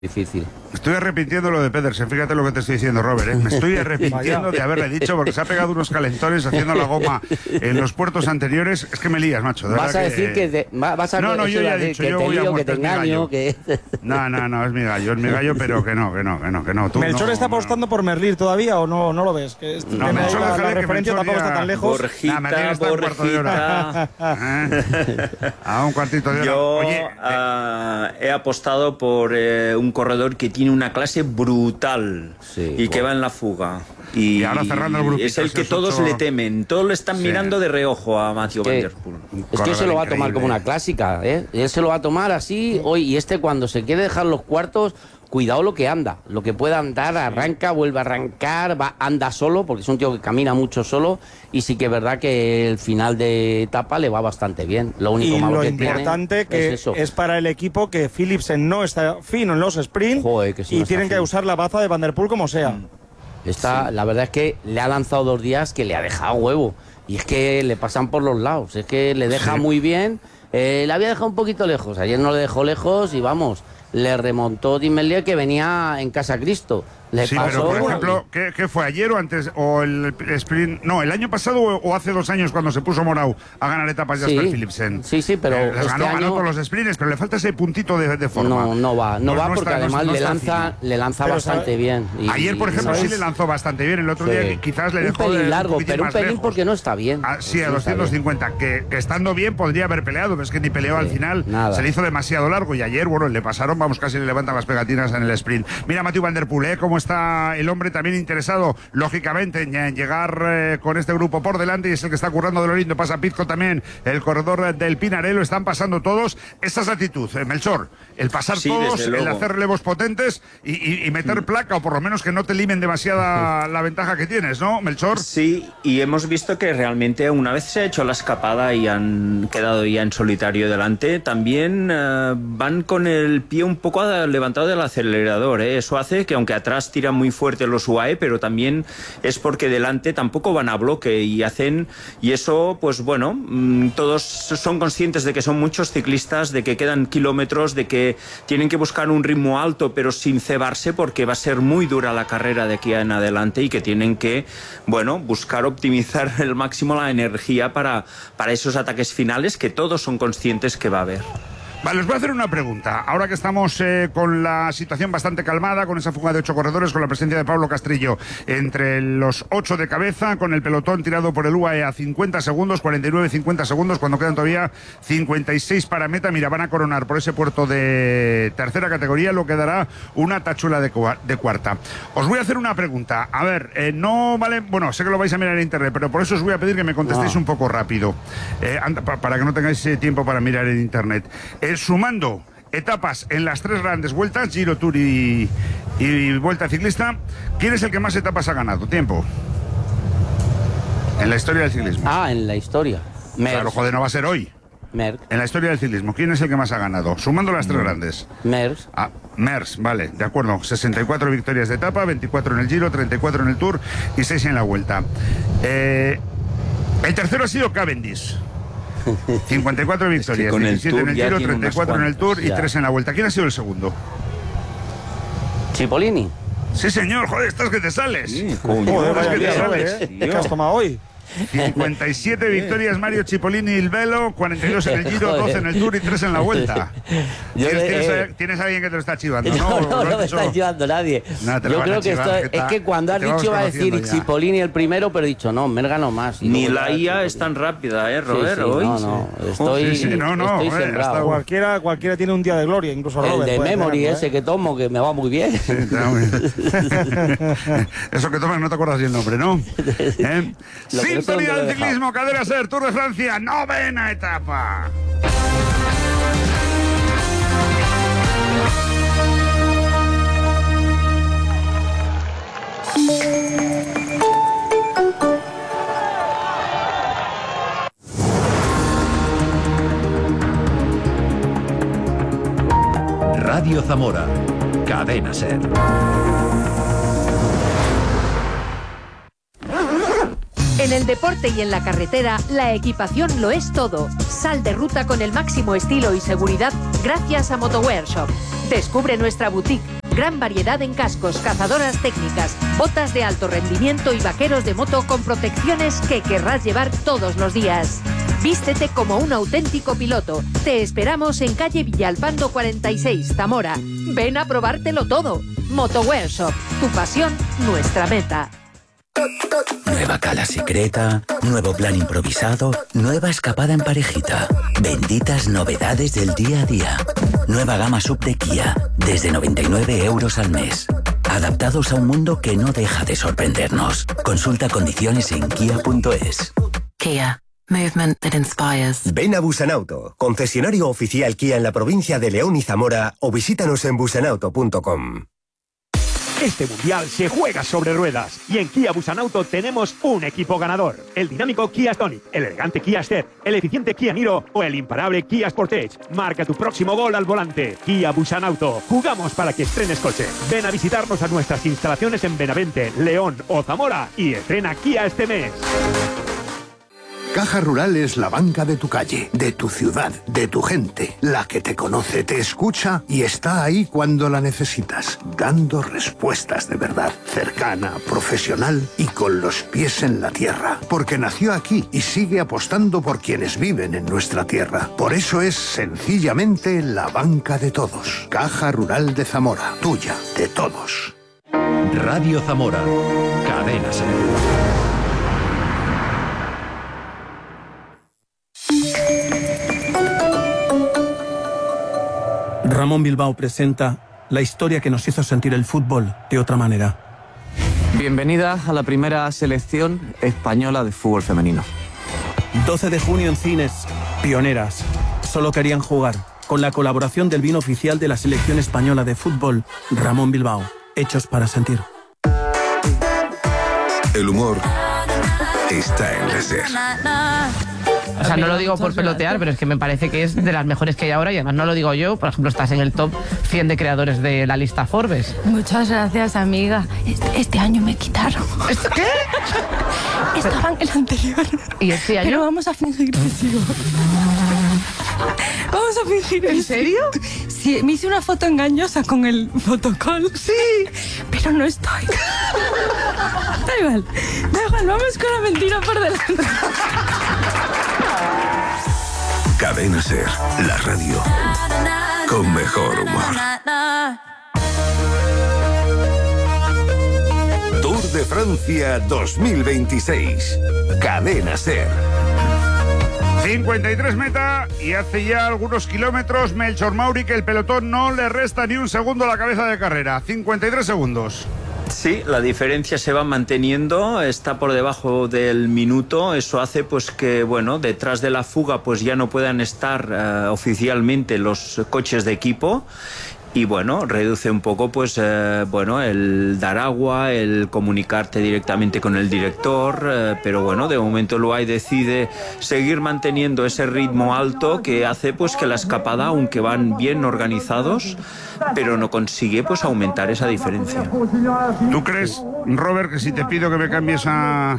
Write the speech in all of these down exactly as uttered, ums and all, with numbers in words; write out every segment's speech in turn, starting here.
Difícil. Estoy arrepintiendo lo de Pedersen, fíjate lo que te estoy diciendo, Robert, ¿eh? Me estoy arrepintiendo de haberle dicho porque se ha pegado unos calentones haciendo la goma en los puertos anteriores. Es que me lías, macho. De vas a que... decir que te, vas a no, no, yo ya he de, dicho, que yo te voy lío, a que te engaño, que... No, no, no, es mi gallo, es mi gallo, pero que no, que no, que no, que no. Tú ¿Melchor no, está apostando no. por Merlir todavía o no, no lo ves? Que este no, tema Melchor, la, la que referencia Melchor tampoco ya... está tan lejos. Borjita, Nah, Borjita. ¿Eh? A un cuartito de hora. Yo Oye, uh, he apostado por eh, un corredor que tiene una clase brutal sí, y bueno. que va en la fuga. Y, y ahora cerrando el grupito, es el que esos todos ocho... le temen. Todos le están sí. mirando de reojo a Matthew Van que, Der Poel. Es que él se lo va a tomar increíble. como una clásica, ¿eh? Él se lo va a tomar así hoy. Y este, cuando se quiere dejar los cuartos, cuidado lo que anda. Lo que pueda andar, arranca, vuelve a arrancar, va, anda solo, porque es un tío que camina mucho solo. Y sí que es verdad que el final de etapa le va bastante bien. Lo único Y malo lo que importante tiene que es, eso. es para el equipo que Philipsen no está fino en los sprints. Joder, que sí y no está tienen que fino. usar la baza de Van Der Poel como sea. Mm. Está, sí. La verdad es que le ha lanzado dos días que le ha dejado huevo. Y es que le pasan por los lados. Es que le deja sí. muy bien. Eh, le había dejado un poquito lejos. Ayer no le dejó lejos y vamos, le remontó Tim Merlier, que venía en Casa Cristo. Le sí, pasó, pero por ejemplo, ¿qué, ¿qué fue ayer o antes? ¿O el sprint? No, el año pasado o, o hace dos años cuando se puso Morau a ganar etapas de Sí, Jasper Philipsen. sí, sí, pero Eh, les este ganó, año- ganó todos los sprints, pero le falta ese puntito de, de forma. No, no va, no, No, va no porque está- no- además no le está lanza, fino. le lanza Pero bastante sabe- bien. Y- Ayer, por ejemplo, ¿sabes? sí le lanzó bastante bien. El otro Sí. día quizás le un dejó pelín de- largo, poquitín pero un más pelín lejos. porque no está bien. Ah, sí, a No está doscientos bien. cincuenta, que, que estando bien podría haber peleado, pero es que ni peleó Sí, al final. nada. Se le hizo demasiado largo y ayer, bueno, le pasaron, vamos, casi le levantan las pegatinas en el sprint. Mira, Matthew Van Der Poel, ¿eh? Cómo está el hombre también interesado, lógicamente, en, en llegar eh, con este grupo por delante, y es el que está currando de lo lindo. Pasa Pizco también, el corredor del Pinarello, están pasando todos. Esa es la actitud, eh, Melchor, el pasar Sí, todos, desde el luego. hacer relevos potentes y, y- y meter placa, o por lo menos que no te limen demasiada la ventaja que tienes, ¿no, Melchor? Sí, y hemos visto que realmente una vez se ha hecho la escapada y han quedado ya en solitario delante, también eh, van con el pie un poco levantado del acelerador, ¿eh? Eso hace que aunque atrás tiran muy fuerte los U A E, pero también es porque delante tampoco van a bloque y hacen, y eso pues bueno, mmm, todos son conscientes de que son muchos ciclistas, de que quedan kilómetros, de que tienen que buscar un ritmo alto pero sin cebarse, porque va a ser muy dura la carrera de aquí en adelante, y que tienen que, bueno, buscar optimizar el máximo la energía para, para esos ataques finales que todos son conscientes que va a haber. Vale, os voy a hacer una pregunta. Ahora que estamos eh, con la situación bastante calmada, con esa fuga de ocho corredores, con la presencia de Pablo Castrillo entre los ocho de cabeza, con el pelotón tirado por el U A E a cincuenta segundos, cuarenta y nueve cincuenta segundos, cuando quedan todavía cincuenta y seis para meta. Mira, van a coronar por ese puerto de tercera categoría, lo que dará una tachuela de, cua de cuarta. Os voy a hacer una pregunta. A ver, eh, no vale, bueno, sé que lo vais a mirar en internet, pero por eso os voy a pedir que me contestéis No. un poco rápido, eh, anda, pa para que no tengáis eh, tiempo para mirar en internet. Eh, sumando etapas en las tres grandes vueltas, Giro, Tour y, y Vuelta Ciclista, ¿quién es el que más etapas ha ganado? Tiempo. En la historia del ciclismo. Ah, en la historia. Merckx. Claro, joder, no va a ser hoy. Merckx. En la historia del ciclismo, ¿quién es el que más ha ganado? Sumando las tres grandes. Merckx. Ah, Merckx, vale, de acuerdo. sesenta y cuatro victorias de etapa, veinticuatro en el Giro, treinta y cuatro en el Tour y seis en la Vuelta. Eh, el tercero ha sido Cavendish. cincuenta y cuatro victorias, Es que con el diecisiete en Tour el ya Giro, tiene treinta y cuatro en unas el Tour y cuantas, ya. tres en la Vuelta. ¿Quién ha sido el segundo? Cipollini. Sí, señor, joder, estás que te sales. Sí, coño, Joder, es vaya que día, te Robert, sales, ¿eh? ¿Qué has tomado hoy? cincuenta y siete victorias Mario Cipollini Il Velo, cuarenta y dos en el Giro, doce en el Tour y tres en la Vuelta. Yo ¿Tienes, le- tienes, eh, a, tienes a alguien que te lo está chivando? No, No, no, ¿Lo has no me dicho? está llevando nadie. No, te lo Yo van a creo que chivar, esto que es ta- que cuando has te vamos dicho va a decir conociendo ya. Cipollini el primero, pero he dicho no, Merga no más. Y Ni luego la ya I A Cipollini. es tan rápida, ¿eh, Sí, Robert? sí, hoy no, no, estoy, Sí, sí, no, no, estoy eh, sembrado. hasta- Cualquiera, cualquiera tiene un día de gloria, incluso El Robert. de puede Memory tenerlo, ese ¿eh? que tomo, que me va muy bien. Eso que tomas no te acuerdas del nombre, ¿no? ¿Eh? Lo que no sé dónde Sintonía lo he del dejado. ciclismo, Cadena Ser, Tour de Francia, novena etapa. Radio Zamora, Cadena Ser. En el deporte y en la carretera, la equipación lo es todo. Sal de ruta con el máximo estilo y seguridad gracias a Motowear Shop. Descubre nuestra boutique. Gran variedad en cascos, cazadoras técnicas, botas de alto rendimiento y vaqueros de moto con protecciones que querrás llevar todos los días. Vístete como un auténtico piloto. Te esperamos en calle Villalpando cuarenta y seis, Zamora. Ven a probártelo todo. Motowear Shop. Tu pasión, nuestra meta. Nueva cala secreta, nuevo plan improvisado, nueva escapada en parejita. Benditas novedades del día a día. Nueva gama sub de Kia, desde noventa y nueve euros al mes. Adaptados a un mundo que no deja de sorprendernos. Consulta condiciones en kia punto es. Kia. Movement that inspires. Ven a Busanauto, concesionario oficial Kia en la provincia de León y Zamora, o visítanos en busanauto punto com. Este mundial se juega sobre ruedas y en Kia Busanauto tenemos un equipo ganador. El dinámico Kia Stonic, el elegante Kia Step, el eficiente Kia Niro o el imparable Kia Sportage. Marca tu próximo gol al volante. Kia Busanauto. Jugamos para que estrenes coche. Ven a visitarnos a nuestras instalaciones en Benavente, León o Zamora y estrena Kia este mes. Caja Rural es la banca de tu calle, de tu ciudad, de tu gente, la que te conoce, te escucha y está ahí cuando la necesitas, dando respuestas de verdad, cercana, profesional y con los pies en la tierra, porque nació aquí y sigue apostando por quienes viven en nuestra tierra. Por eso es sencillamente la banca de todos. Caja Rural de Zamora, tuya, de todos. Radio Zamora, Cadena Ser. Ramón Bilbao presenta la historia que nos hizo sentir el fútbol de otra manera. Bienvenida a la primera selección española de fútbol femenino. doce de junio en cines, Pioneras. Solo querían jugar, con la colaboración del vino oficial de la selección española de fútbol, Ramón Bilbao. Hechos para sentir. El humor está en la SER. O sea, no lo digo por pelotear, pero es que me parece que es de las mejores que hay ahora y además no lo digo yo. Por ejemplo, estás en el top cien de creadores de la lista Forbes. Muchas gracias, amiga. Este, este año me quitaron. ¿Qué? Estaba en el anterior. ¿Y este año? Pero vamos a fingir que sigo. Vamos a fingir. ¿En serio? Sí, me hice una foto engañosa con el fotocall. Sí. Pero no estoy. Da igual. Da igual, vamos con la mentira por delante. Cadena Ser, la radio con mejor humor. Tour de Francia dos mil veintiséis. Cadena Ser. cincuenta y tres meta y hace ya algunos kilómetros Melchor Mauri que el pelotón no le resta ni un segundo a la cabeza de carrera. cincuenta y tres segundos. Sí, la diferencia se va manteniendo, está por debajo del minuto, eso hace pues que, bueno, detrás de la fuga pues ya no puedan estar uh, oficialmente los coches de equipo. Y bueno, reduce un poco pues eh, bueno, el dar agua, el comunicarte directamente con el director, eh, pero bueno, de momento el U A E decide seguir manteniendo ese ritmo alto que hace pues que la escapada, aunque van bien organizados, pero no consigue pues aumentar esa diferencia. ¿Tú crees, Robert, que si te pido que me cambies a...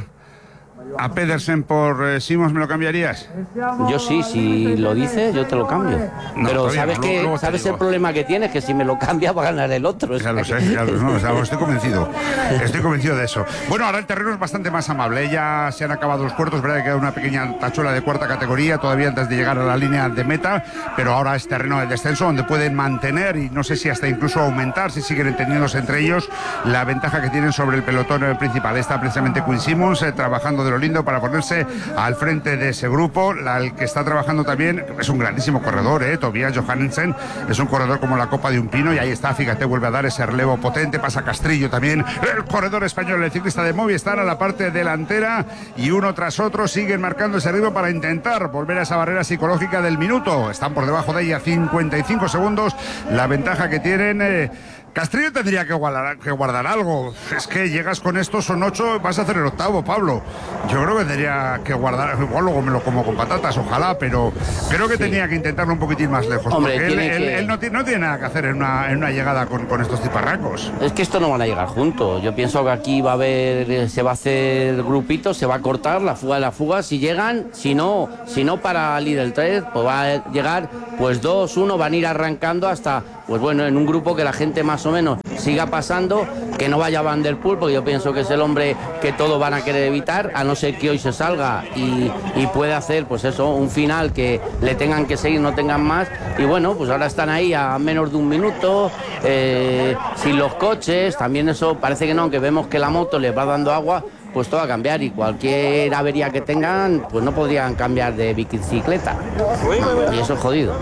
a Pedersen por eh, Simons, ¿me lo cambiarías? Yo sí, si lo dices, yo te lo cambio. No, pero sabes no, que luego, luego sabes el problema que tienes, que si me lo cambias va a ganar el otro. Ya lo sé, ya lo, no, o sea, estoy convencido. Estoy convencido de eso. Bueno, ahora el terreno es bastante más amable. Ya se han acabado los puertos, verdad que queda una pequeña tachuela de cuarta categoría todavía antes de llegar a la línea de meta, pero ahora es terreno de descenso donde pueden mantener y no sé si hasta incluso aumentar, si siguen entendiéndose entre ellos, la ventaja que tienen sobre el pelotón principal. Está precisamente Quinn Simmons eh, trabajando de lo lindo para ponerse al frente de ese grupo. La, el que está trabajando también es un grandísimo corredor, eh, Tobias Johannesen, es un corredor como la copa de un pino y ahí está, fíjate, vuelve a dar ese relevo potente, pasa Castrillo también, el corredor español, el ciclista de Movistar a la parte delantera y uno tras otro siguen marcando ese ritmo para intentar volver a esa barrera psicológica del minuto. Están por debajo de ella cincuenta y cinco segundos, la ventaja que tienen. eh, Castrillo tendría que guardar, que guardar algo. Es que llegas con esto, son ocho, vas a hacer el octavo, Pablo. Yo creo que tendría que guardar, igual luego me lo como con patatas, ojalá, pero creo que sí. Tenía que intentarlo un poquitín más lejos. Hombre, porque él, que... él, él no, tiene, no tiene nada que hacer en una, en una llegada con, con estos tiparracos. Es que esto no van a llegar juntos. Yo pienso que aquí va a haber, se va a hacer grupitos, se va a cortar la fuga de la fuga. Si llegan, si no, si no para líder tres, pues va a llegar, pues dos, uno, van a ir arrancando hasta pues bueno, en un grupo que la gente más o menos siga pasando, que no vaya Van der Poel, porque yo pienso que es el hombre que todos van a querer evitar, a no ser que hoy se salga y, y pueda hacer, pues eso, un final que le tengan que seguir, no tengan más. Y bueno, pues ahora están ahí a menos de un minuto, eh, sin los coches, también eso parece que no, aunque vemos que la moto les va dando agua, pues todo va a cambiar, y cualquier avería que tengan, pues no podrían cambiar de bicicleta. Y eso es jodido.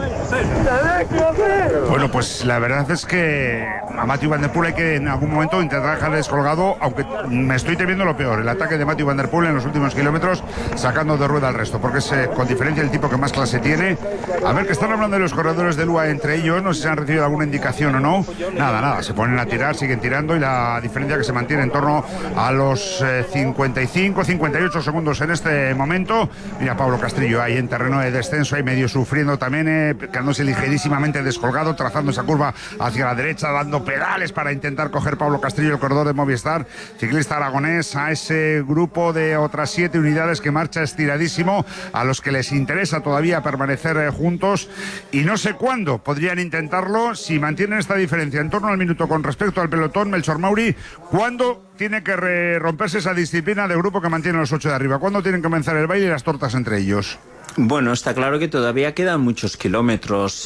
Bueno, pues la verdad es que a Mathieu Van der Poel hay que en algún momento intentar dejarle descolgado, aunque me estoy temiendo lo peor, el ataque de Mathieu Van der Poel en los últimos kilómetros, sacando de rueda al resto, porque es eh, con diferencia el tipo que más clase tiene. A ver, que están hablando de los corredores del U A E entre ellos, no sé si han recibido alguna indicación o no. Nada, nada, se ponen a tirar, siguen tirando, y la diferencia que se mantiene en torno a los eh, cincuenta y cinco, cincuenta y ocho segundos en este momento. Mira, Pablo Castrillo ahí en terreno de descenso, ahí medio sufriendo también, eh, quedándose ligerísimamente descolgado, trazando esa curva hacia la derecha, dando pedales para intentar coger Pablo Castrillo, el corredor de Movistar, ciclista aragonés, a ese grupo de otras siete unidades que marcha estiradísimo, a los que les interesa todavía permanecer eh, juntos, y no sé cuándo podrían intentarlo si mantienen esta diferencia en torno al minuto con respecto al pelotón. Melchor Mauri, ¿cuándo tiene que re- romperse esa disciplina de grupo que mantiene los ocho de arriba? ¿Cuándo tienen que comenzar el baile y las tortas entre ellos? Bueno, está claro que todavía quedan muchos kilómetros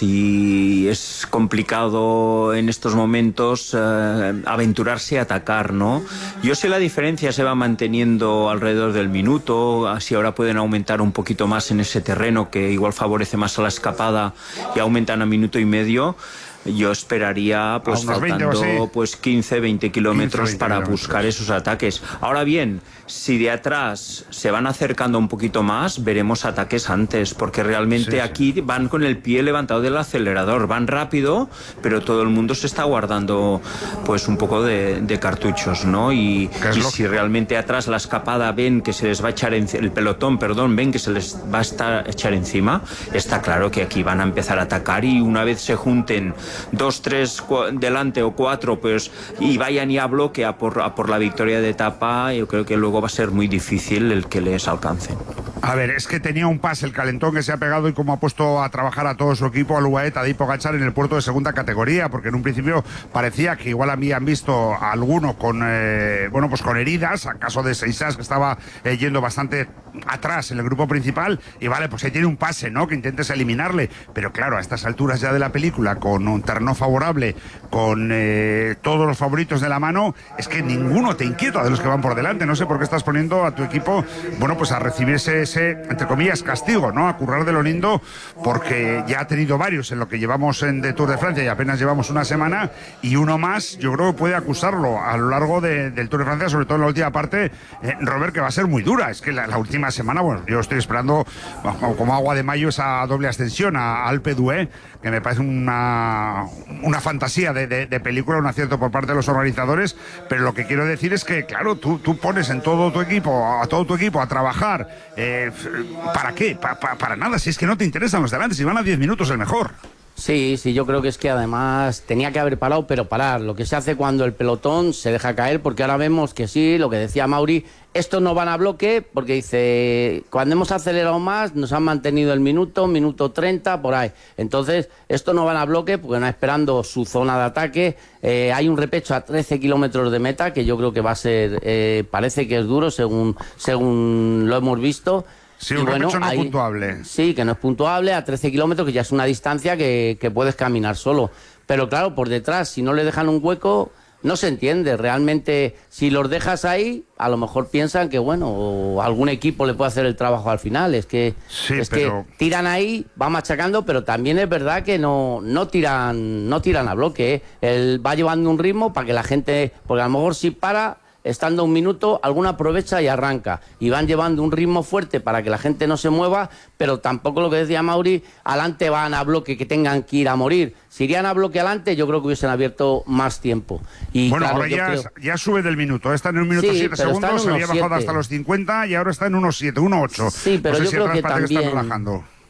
y es complicado en estos momentos eh, aventurarse a atacar, ¿no? Yo sé la diferencia se va manteniendo alrededor del minuto, así ahora pueden aumentar un poquito más en ese terreno que igual favorece más a la escapada y aumentan a minuto y medio. Yo esperaría, pues faltando pues quince, veinte kilómetros para buscar esos ataques. Ahora bien, si de atrás se van acercando un poquito más, veremos ataques antes, porque realmente sí, sí. aquí van con el pie levantado del acelerador, van rápido, pero todo el mundo se está guardando pues un poco de, de cartuchos, ¿no? Y, y si realmente atrás la escapada ven que se les va a echar en, el pelotón, perdón, ven que se les va a estar, echar encima, está claro que aquí van a empezar a atacar, y una vez se junten dos, tres delante o cuatro, pues, y vayan ya a bloque a por, a por la victoria de etapa, yo creo que luego va a ser muy difícil el que les alcance. A ver, es que tenía un pase el calentón que se ha pegado, y como ha puesto a trabajar a todo su equipo, al U A E Tadej Pogačar, en el puerto de segunda categoría, porque en un principio parecía que igual habían visto a alguno con eh, bueno, pues con heridas, a caso de Seixas, que estaba eh, yendo bastante atrás en el grupo principal, y vale, pues ahí tiene un pase, ¿no?, que intentes eliminarle, pero claro, a estas alturas ya de la película, con un terreno favorable, con eh, todos los favoritos de la mano, es que ninguno te inquieta de los que van por delante. No sé por qué estás poniendo a tu equipo, bueno, pues a recibir ese, ese entre comillas, castigo, ¿no?, a currar de lo lindo, porque ya ha tenido varios en lo que llevamos en de Tour de Francia, y apenas llevamos una semana, y uno más yo creo que puede acusarlo a lo largo de, del Tour de Francia, sobre todo en la última parte, eh, Robert, que va a ser muy dura. Es que la, la última semana, bueno, yo estoy esperando como, como agua de mayo esa doble ascensión a Alpe d'Huez, que me parece una, una fantasía de, de, de película, un acierto por parte de los organizadores, pero lo que quiero decir es que, claro, tú, tú pones en todo tu equipo, a todo tu equipo a trabajar, eh, ¿para qué? Pa, pa, para nada, si es que no te interesan los delante, si van a diez minutos el mejor. Sí, sí, yo creo que es que además tenía que haber parado, pero parar. Lo que se hace cuando el pelotón se deja caer, porque ahora vemos que sí, lo que decía Mauri, estos no van a bloque, porque dice, cuando hemos acelerado más, nos han mantenido el minuto, minuto treinta, por ahí. Entonces, estos no van a bloque, porque van esperando su zona de ataque. Eh, hay un repecho a trece kilómetros de meta, que yo creo que va a ser, eh, parece que es duro, según, según lo hemos visto. Sí, un repecho no puntuable. Sí, que no es puntuable, a trece kilómetros, que ya es una distancia que, que puedes caminar solo. Pero claro, por detrás, si no le dejan un hueco, no se entiende. Realmente, si los dejas ahí, a lo mejor piensan que, bueno, o algún equipo le puede hacer el trabajo al final. Es que, sí, es pero... que tiran ahí, van machacando, pero también es verdad que no, no, tiran, no tiran a bloque, ¿eh? Él va llevando un ritmo para que la gente, porque a lo mejor si para... estando un minuto, alguna aprovecha y arranca. Y van llevando un ritmo fuerte para que la gente no se mueva, pero tampoco, lo que decía Mauri, adelante van a bloque que tengan que ir a morir. Si irían a bloque adelante, yo creo que hubiesen abierto más tiempo. Y bueno, claro, ahora ya, creo... ya sube del minuto. Está en un minuto sí, siete segundos, se había bajado hasta los cincuenta y ahora está en uno siete, uno ocho. Sí, pero no sé yo si creo que también... que están relajando.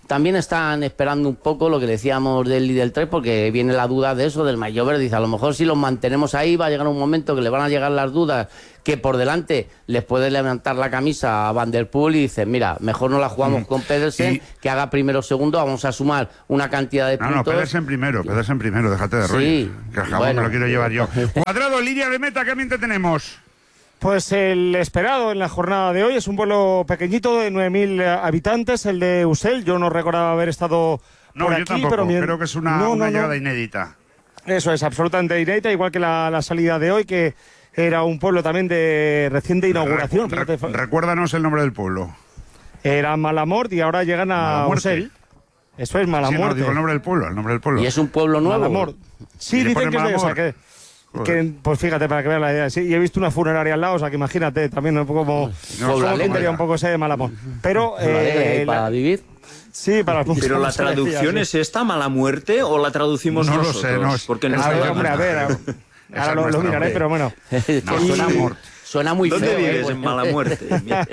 también están esperando un poco lo que decíamos del y del tres, porque viene la duda de eso, del Maillot. Dice, a lo mejor si los mantenemos ahí va a llegar un momento que le van a llegar las dudas, que por delante les puede levantar la camisa a Van der Poel y dicen, mira, mejor no la jugamos mm. con Pedersen, y... que haga primero o segundo, vamos a sumar una cantidad de no, puntos. No, no, Pedersen primero, Pedersen primero, déjate de rollo. Sí, que el jabón bueno. me lo quiero llevar yo. Cuadrado, línea de meta, ¿qué ambiente tenemos? Pues el esperado en la jornada de hoy es un pueblo pequeñito de nueve mil habitantes, el de Usel. Yo no recordaba haber estado no, por yo aquí, tampoco. pero mi... creo que es una, no, una no, llegada no. inédita. Eso es, absolutamente inédita, igual que la, la salida de hoy, que era un pueblo también de reciente inauguración. Re, re, recuérdanos el nombre del pueblo. Era Malamort y ahora llegan a Usel. Eso es Malamort. Sí, no, digo el nombre del pueblo, el nombre del pueblo. ¿Y es un pueblo nuevo? Malamort. Sí, dicen que es de, o sea, que... Que, pues fíjate, para que vean la idea. Sí, y he visto una funeraria al lado, o sea que imagínate, también un poco como, no, como tendría un poco ese de Malamón. Pero eh, para la... vivir. Sí, para los Pero la traducción decía, es sí. esta, mala muerte, o la traducimos no nosotros. Lo sé, no, porque no a ver, hombre, a ver, a ver. Ahora lo, lo miraré, pero bueno. No, suena muerte. Suena muy ¿Dónde feo, vives? ¿eh? En Mala Muerte.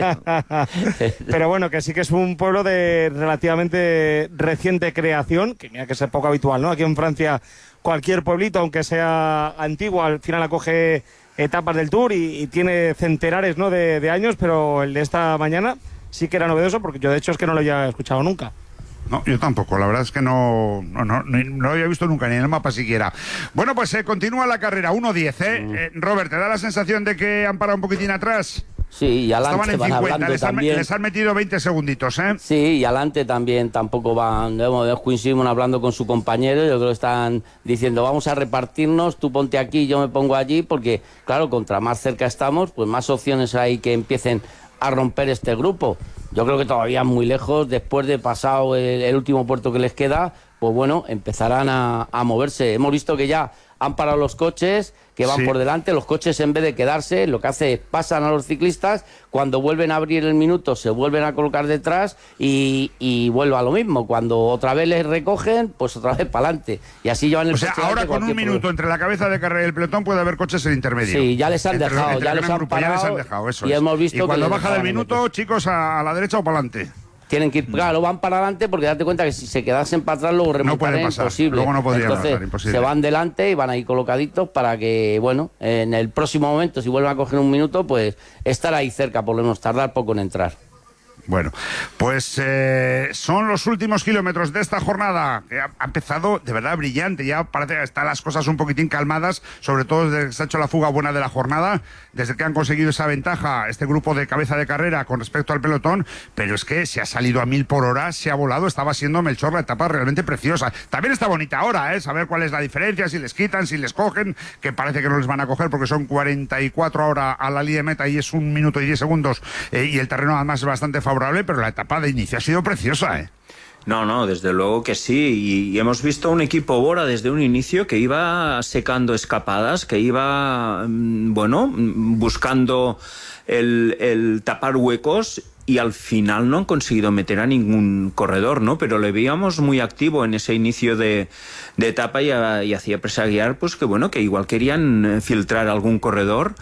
Pero bueno, que sí que es un pueblo de relativamente reciente creación, que mira que es poco habitual, ¿no? Aquí en Francia cualquier pueblito, aunque sea antiguo, al final acoge etapas del Tour y, y tiene centenares, ¿no? de, de años, pero el de esta mañana sí que era novedoso, porque yo de hecho es que no lo había escuchado nunca. No, yo tampoco, la verdad es que no, no, no, no lo había visto nunca, ni en el mapa siquiera. Bueno, pues eh, continúa la carrera, uno diez, ¿eh? Mm. eh Robert, ¿te da la sensación de que han parado un poquitín atrás? Sí, y adelante van en cincuenta, les han, también. les han metido veinte segunditos, ¿eh? Sí, y adelante también tampoco van. Vemos Quinn Simmons hablando con su compañero, yo creo que están diciendo, vamos a repartirnos, tú ponte aquí, yo me pongo allí, porque claro, contra más cerca estamos, pues más opciones hay que empiecen a romper este grupo. Yo creo que todavía muy lejos, después de pasado el, el último puerto que les queda, pues bueno, empezarán a, a moverse. Hemos visto que ya han parado los coches que van sí. por delante, los coches en vez de quedarse, lo que hace es pasan a los ciclistas, cuando vuelven a abrir el minuto se vuelven a colocar detrás y, y vuelve a lo mismo, cuando otra vez les recogen, pues otra vez para adelante. Y así llevan el O sea, ahora con un minuto entre la cabeza de carrera y el pelotón puede haber coches en intermedio. Sí, ya les han entre, dejado, entre ya, les han grupo, parado, ya les han dejado, eso y es. hemos visto y cuando que baja del minuto, chicos, a, a la derecha o para adelante. Tienen que ir, claro, van para adelante porque date cuenta que si se quedasen para atrás luego remontar es imposible. Luego no podría Entonces, pasar, imposible. Se van delante y van ahí colocaditos para que, bueno, en el próximo momento, si vuelven a coger un minuto, pues estar ahí cerca, por lo menos tardar poco en entrar. Bueno, pues eh, son los últimos kilómetros de esta jornada, que ha, ha empezado de verdad brillante, ya parece que están las cosas un poquitín calmadas, sobre todo desde que se ha hecho la fuga buena de la jornada, desde que han conseguido esa ventaja este grupo de cabeza de carrera con respecto al pelotón, pero es que se ha salido a mil por hora, se ha volado, estaba siendo Melchor la etapa realmente preciosa. También está bonita ahora, ¿eh? Saber cuál es la diferencia, si les quitan, si les cogen, que parece que no les van a coger porque son cuarenta y cuatro ahora a la línea de meta y es un minuto y diez segundos eh, y el terreno además es bastante favorable, pero la etapa de inicio ha sido preciosa, ¿eh? No, no, desde luego que sí. Y, y hemos visto un equipo Bora desde un inicio que iba secando escapadas, que iba, bueno, buscando el, el tapar huecos. Y al final no han conseguido meter a ningún corredor, ¿no? Pero le veíamos muy activo en ese inicio de, de etapa y, a, y hacía presagiar, pues que bueno, que igual querían filtrar algún corredor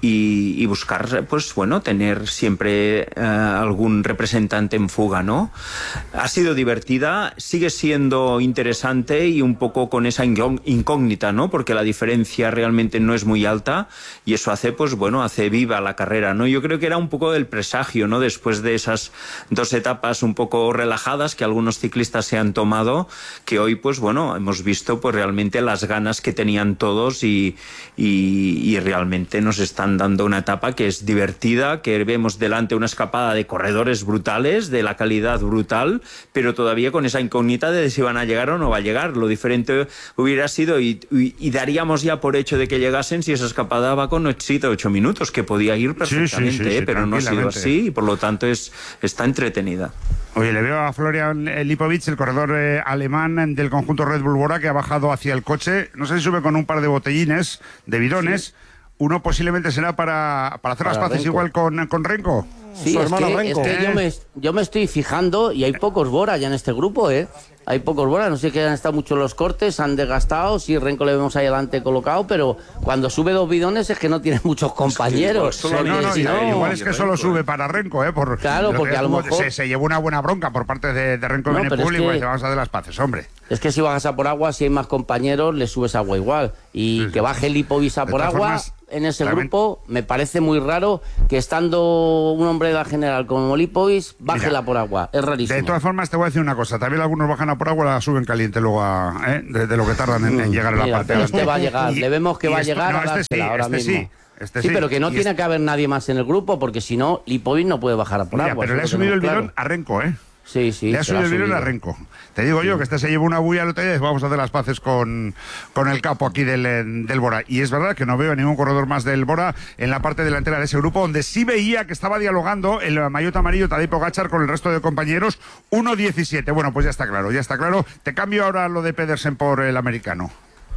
y, y buscar, pues bueno, tener siempre eh, algún representante en fuga, ¿no? Ha sido divertida, sigue siendo interesante y un poco con esa incógnita, ¿no? Porque la diferencia realmente no es muy alta y eso hace, pues bueno, hace viva la carrera, ¿no? Yo creo que era un poco del presagio, ¿no? Después de esas dos etapas un poco relajadas que algunos ciclistas se han tomado, que hoy, pues bueno, hemos visto pues realmente las ganas que tenían todos y, y, y realmente nos están dando una etapa que es divertida, que vemos delante una escapada de corredores brutales, de la calidad brutal, pero todavía con esa incógnita de si van a llegar o no va a llegar. Lo diferente hubiera sido, y, y, y daríamos ya por hecho de que llegasen si esa escapada va con siete o ocho minutos, que podía ir perfectamente, sí, sí, sí, sí, eh, pero no ha sido así y por lo tanto es, está entretenida. Oye, le veo a Florian Lipovic, el corredor eh, alemán del conjunto Red Bull Bora, que ha bajado hacia el coche. No sé si sube con un par de botellines, de bidones. Sí. Uno posiblemente será para, para hacer para las paces Renko. Igual con, con Renko. Sí, es que, Renko. es que yo, me, yo me estoy fijando y hay pocos Bora ya en este grupo, ¿eh? hay pocos bolas, no sé que han estado mucho los cortes, han desgastado, sí, Renko le vemos ahí adelante colocado, pero cuando sube dos bidones es que no tiene muchos compañeros. Sí, no, no, si no, no, igual es que solo sube para Renko, ¿eh? Por, claro, porque a lo mejor... Se, se llevó una buena bronca por parte de, de Renko, no, en el público, es que... y te vamos a hacer las paces, hombre. Es que si bajas a por agua, si hay más compañeros, le subes agua igual. Y sí, que baje Lipovic a por agua... Formas, en ese también... grupo me parece muy raro que estando un hombre de la general como Lipovic bájela por agua, es rarísimo. De todas formas te voy a decir una cosa, también algunos bajan a por agua, la suben caliente luego a, ¿eh? de, de lo que tardan en, en llegar a la Mira, parte. Pero este va a llegar, y, le vemos que va esto, a llegar no, a este sí, ahora este mismo. Sí. Este sí, sí, pero que no tiene este... que haber nadie más en el grupo, porque si no, Lipovic no puede bajar a por Mira, agua. pero le ha subido el bidón a Renko, ¿eh? Sí, sí. Le ha subido el bidón a Renko. Te digo sí. yo que este se llevó una bulla el otro día y vamos a hacer las paces con, con el capo aquí del, del Bora. Y es verdad que no veo a ningún corredor más del Bora en la parte delantera de ese grupo, donde sí veía que estaba dialogando el maillot amarillo Tadej Pogačar con el resto de compañeros. uno diecisiete. Bueno, pues ya está claro, ya está claro. Te cambio ahora lo de Pedersen por el americano.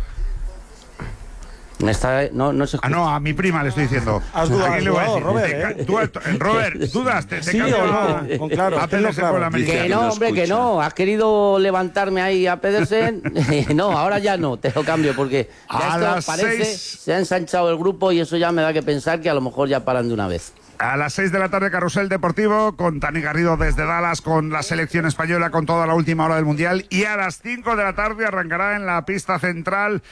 Está, no, no se ah, no, a mi prima le estoy diciendo. Has dudado, has dudado Robert, te, ¿eh? tú, Robert, dudas, te, te sí, cambio no, a, con claro, a Pedersen claro. por el americano. Que no, hombre, que no. Has querido levantarme ahí a Pedersen. No, ahora ya no, te lo cambio porque ya a esto parece, seis... se ha ensanchado el grupo y eso ya me da que pensar que a lo mejor ya paran de una vez. A las seis de la tarde, Carrusel Deportivo, con Tani Garrido desde Dallas, con la selección española, con toda la última hora del Mundial. Y a las cinco de la tarde arrancará en la pista central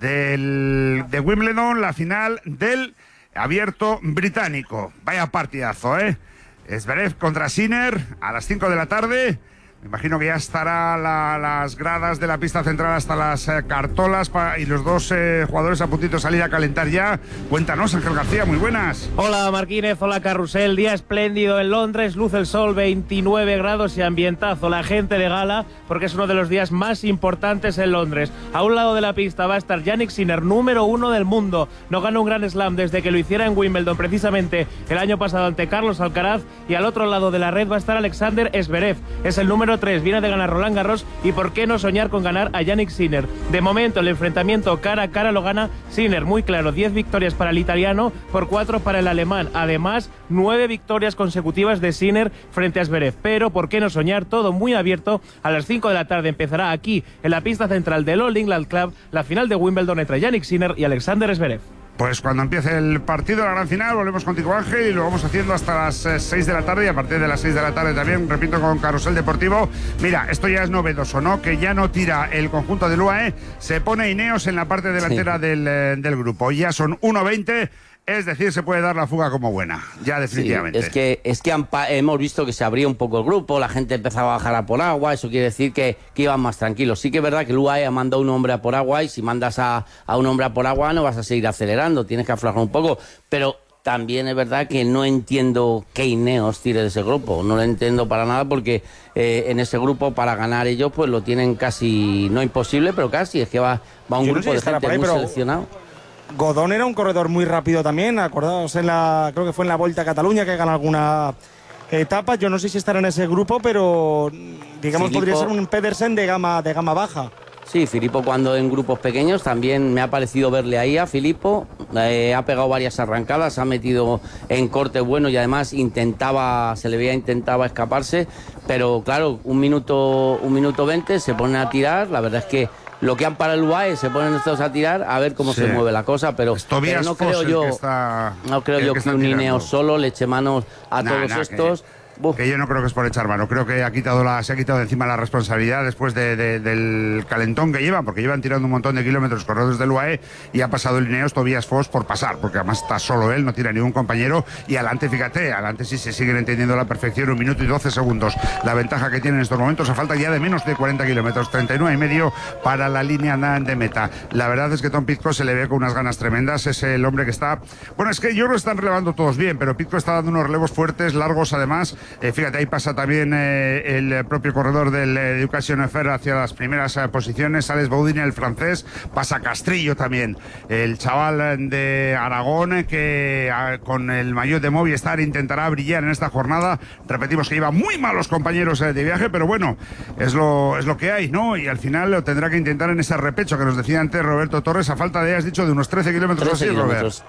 del, de Wimbledon la final del Abierto Británico. Vaya partidazo, ¿eh? Zverev contra Sinner a las cinco de la tarde. Me imagino que ya estará la, las gradas de la pista central hasta las eh, cartolas pa, y los dos eh, jugadores a puntito de salir a calentar ya. Cuéntanos, Ángel García, muy buenas. Hola Marquínez, hola Carrusel, día espléndido en Londres, luce el sol, veintinueve grados y ambientazo. La gente de gala porque es uno de los días más importantes en Londres. A un lado de la pista va a estar Jannik Sinner, número uno del mundo. No gana un Grand Slam desde que lo hiciera en Wimbledon, precisamente el año pasado ante Carlos Alcaraz. Y al otro lado de la red va a estar Alexander Zverev, es el número tres, viene de ganar Roland Garros y por qué no soñar con ganar a Jannik Sinner. De momento el enfrentamiento cara a cara lo gana Sinner, muy claro, diez victorias para el italiano por cuatro para el alemán, además nueve victorias consecutivas de Sinner frente a Zverev, pero por qué no soñar, todo muy abierto. A las cinco de la tarde empezará aquí en la pista central del All England Club la final de Wimbledon entre Jannik Sinner y Alexander Zverev. Pues cuando empiece el partido, la gran final, volvemos contigo, Ángel, y lo vamos haciendo hasta las eh, seis de la tarde, y a partir de las seis de la tarde también, repito, con Carrusel Deportivo. Mira, esto ya es novedoso, ¿no? Que ya no tira el conjunto del U A E, se pone Ineos en la parte delantera sí. del, eh, del grupo. Ya son uno veinte. Es decir, se puede dar la fuga como buena, ya definitivamente. Sí, es que, es que han, hemos visto que se abría un poco el grupo, la gente empezaba a bajar a por agua, eso quiere decir que, que iban más tranquilos. Sí que es verdad que el U A E ha mandado un hombre a por agua y si mandas a, a un hombre a por agua no vas a seguir acelerando, tienes que aflojar un poco, pero también es verdad que no entiendo que Ineos tire de ese grupo, no lo entiendo para nada porque eh, en ese grupo para ganar ellos pues lo tienen casi, no imposible, pero casi, es que va, va un Yo grupo no sé si de gente ahí, muy pero... seleccionado. Godón era un corredor muy rápido también, acordaos en la, creo que fue en la Volta a Cataluña que ganó alguna etapa. Yo no sé si estará en ese grupo, pero digamos Filippo, podría ser un Pedersen de gama de gama baja. Sí, Filippo cuando en grupos pequeños también me ha parecido verle ahí a Filippo, eh, ha pegado varias arrancadas, ha metido en corte bueno y además intentaba, se le veía intentaba escaparse, pero claro, un minuto, un minuto veinte se ponen a tirar, la verdad es que lo que han para el U A E se ponen estos a tirar a ver cómo sí. se mueve la cosa, pero, pero no creo yo que está, no creo yo que, que un Ineos solo le eche manos a nah, todos nah, estos. Que... Que yo no creo que es por echar mano, creo que ha quitado la, se ha quitado de encima la responsabilidad después de, de, del calentón que llevan, porque llevan tirando un montón de kilómetros corredores del U A E y ha pasado el Ineos Tobias Foss por pasar, porque además está solo él, no tira ningún compañero y adelante, fíjate, adelante sí se siguen entendiendo a la perfección, un minuto y doce segundos la ventaja que tiene en estos momentos, a falta ya de menos de cuarenta kilómetros, treinta y nueve y medio para la línea de meta. La verdad es que Tom Pidcock se le ve con unas ganas tremendas, es el hombre que está, bueno, es que yo creo que están relevando todos bien, pero Pidcock está dando unos relevos fuertes, largos además, eh, fíjate, ahí pasa también eh, el propio corredor del eh, Education F R hacia las primeras eh, posiciones, Alex Baudin, el francés, pasa Castrillo también, el chaval de Aragón que eh, con el maillot de Movistar intentará brillar en esta jornada, repetimos que lleva muy malos compañeros eh, de viaje, pero bueno, es lo, es lo que hay, ¿no? Y al final lo tendrá que intentar en ese repecho que nos decía antes Roberto Torres, a falta de, has dicho, de unos trece kilómetros así, Robert.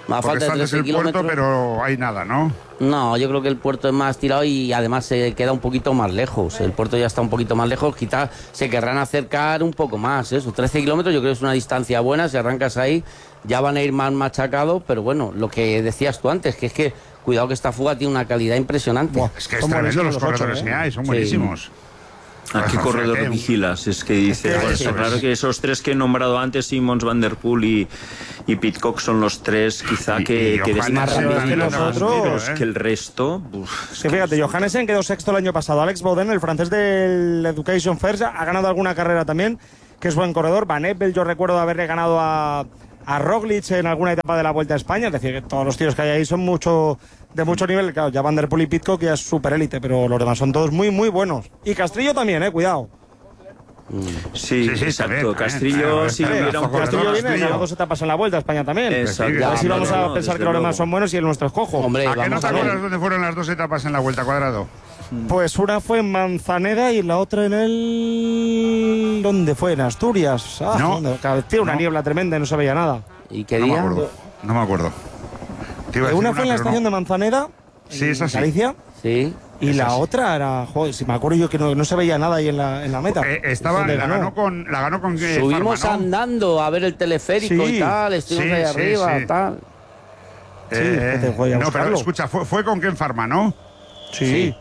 A falta de trece el kilómetros. puerto, pero hay nada, ¿no? No, yo creo que el puerto es más tirado y además se queda un poquito más lejos. El puerto ya está un poquito más lejos, quizás se querrán acercar un poco más. Eso, trece kilómetros yo creo que es una distancia buena, si arrancas ahí ya van a ir más machacados, pero bueno, lo que decías tú antes, que es que cuidado que esta fuga tiene una calidad impresionante. Buah, es que es tremendo los corredores ocho, ¿eh? que hay, son buenísimos. Sí. ¿A qué corredor fíjate, vigilas? Es que dice, bueno, está claro que esos tres que he nombrado antes, Simmons, Van der Poel y, y Pidcock, son los tres quizá y, que, y que destacan más que los otros, ¿eh? Que el resto. Uf, sí, fíjate, Johannesen quedó sexto el año pasado. Alex Boden, el francés del Education First, ha ganado alguna carrera también, que es buen corredor. Van Eppel, yo recuerdo haberle ganado a, a Roglic en alguna etapa de la Vuelta a España. Es decir, que todos los tíos que hay ahí son mucho de mucho nivel. Claro, ya Van der Poel y Pidcock ya es super élite, pero los demás son todos muy, muy buenos. Y Castrillo también, eh, cuidado. Sí, sí, sí, exacto. Castrillo, si hubiera un Castrillo viene, ganó dos etapas en la Vuelta a España también. Exacto. A ver si no, vamos no, a no, pensar que los demás son buenos y el nuestro es cojo. Hombre, ¿a qué no te acuerdas dónde fueron las dos etapas en la Vuelta, Cuadrado? Pues una fue en Manzaneda y la otra en el... ¿Dónde fue? En Asturias. Ah, no. Tiene una no. niebla tremenda y no se veía nada. ¿Y qué no día? Me acuerdo. No me acuerdo. Una, una fue en la estación no. de Manzaneda, sí, en es así. Galicia. Sí. Y es la así. otra era, joder, si me acuerdo yo que no, no se veía nada ahí en la, en la meta. Eh, estaba, la ganó? ganó con, la ganó con eh, Subimos Farma, ¿no? andando a ver el teleférico sí. y tal, estuvimos sí, ahí sí, arriba, sí. tal. Eh, sí, te no, pero escucha, fue, fue con Ken Farma, ¿no? Sí. sí.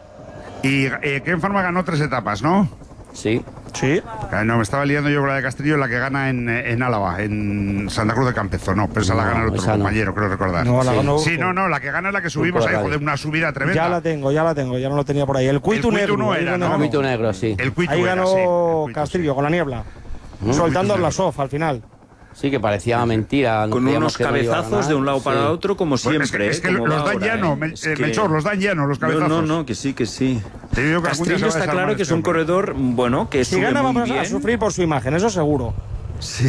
Y eh, Ken Farma ganó tres etapas, ¿no? Sí. Sí. No, me estaba liando yo con la de Castillo, la que gana en, en Álava, en Santa Cruz de Campezo. No, pero esa no, la gana el otro compañero, no. creo recordar. No, la ganó. Sí, no, no, la que gana es la que subimos ahí, joder, una subida tremenda. Ya la tengo, ya la tengo, ya no lo tenía por ahí. El Cuitu Negro. No era, ¿no? El Cuitu Negro, sí. El Cuitu ahí era, ganó sí. Cuitu, Castillo sí. con la niebla. Mm, soltando la sof al final. Sí, que parecía mentira. Con unos cabezazos de un lado para sí. otro, como siempre. Bueno, es que, es que ¿eh? los dan ahora, llano, ¿eh? me, es eh, que... Melchor, los dan llano, los cabezazos. No, no, no, que sí, que sí. Te digo que Castrillo está claro que es un corredor, bueno, que si sube gana muy vamos bien. a sufrir por su imagen, eso seguro. Sí,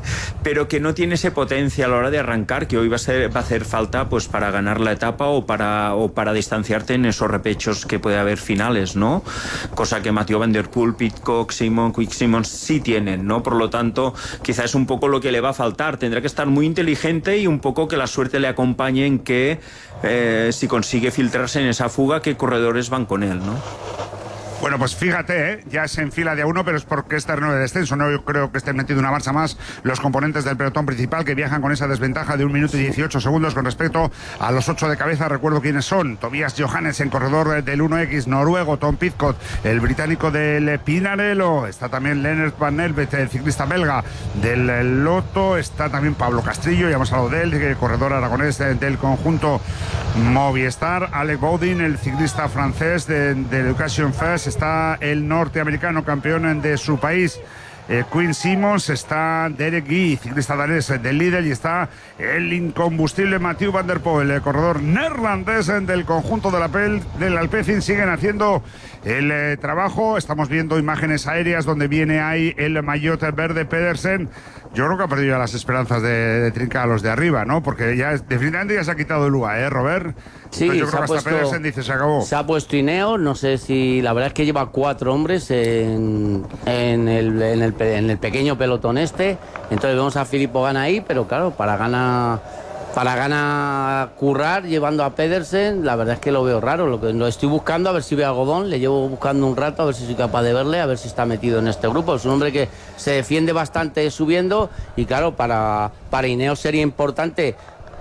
pero que no tiene ese potencia a la hora de arrancar, que hoy va a, ser, va a hacer falta pues para ganar la etapa o para, o para distanciarte en esos repechos que puede haber finales, ¿no? Cosa que Mathieu Van der Poel, Pidcock, Simon, Quick Simmons sí tienen, ¿no? Por lo tanto, quizás es un poco lo que le va a faltar. Tendrá que estar muy inteligente y un poco que la suerte le acompañe en que eh, si consigue filtrarse en esa fuga, qué corredores van con él, ¿no? Bueno, pues fíjate, ¿eh? Ya se enfila de a uno, pero es porque es terreno de descenso. No yo creo que estén metido una marcha más los componentes del pelotón principal, que viajan con esa desventaja de un minuto y dieciocho segundos con respecto a los ocho de cabeza. Recuerdo quiénes son: Tobias Johannesen, corredor del uno equis noruego; Tom Pidcock, el británico del Pinarello; está también Lennart Van Nelvet, el ciclista belga del Lotto; está también Pablo Castrillo, ya hemos hablado de él, el corredor aragonés del conjunto Movistar; Alec Boudin, el ciclista francés de, de Education First; está el norteamericano campeón de su país, eh, Quinn Simmons; está Derek Guy, ciclista danés del Lidl; y está el incombustible Mathieu Van der Poel, el corredor neerlandés del conjunto de la Pel, del Alpecin. Siguen haciendo el eh, trabajo. Estamos viendo imágenes aéreas donde viene ahí el maillot verde Pedersen. Yo creo que ha perdido ya las esperanzas de, de trincar a los de arriba, ¿no? Porque ya definitivamente ya se ha quitado el U A E, ¿eh, Robert? Sí, yo creo se ha que hasta puesto, Pedersen dice se acabó. Se ha puesto Ineos, no sé si la verdad es que lleva cuatro hombres en, en, el, en, el, en el pequeño pelotón este. Entonces vemos a Filippo Ganna ahí, pero claro, para Ganna para Ganna currar llevando a Pedersen, la verdad es que lo veo raro. Lo que lo estoy buscando, a ver si veo algodón, le llevo buscando un rato, a ver si soy capaz de verle, a ver si está metido en este grupo. Es un hombre que se defiende bastante subiendo y claro, para, para Ineos sería importante